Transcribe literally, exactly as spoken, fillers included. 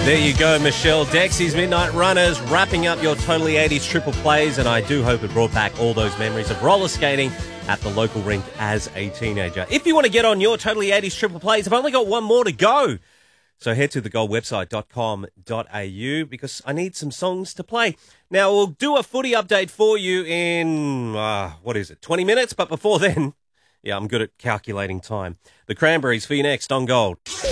There you go, Michelle. Dexy's Midnight Runners, wrapping up your Totally eighties triple plays, and I do hope it brought back all those memories of roller skating at the local rink as a teenager. If you want to get on your Totally eighties triple plays, I've only got one more to go. So head to the gold website dot com dot a u because I need some songs to play. Now, we'll do a footy update for you in, uh, what is it, twenty minutes? But before then, yeah, I'm good at calculating time. The Cranberries for you next on Gold.